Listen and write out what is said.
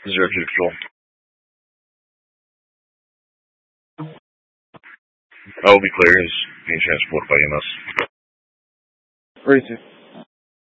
Zero to control. I will be clear. He's being transported by EMS. Ready to.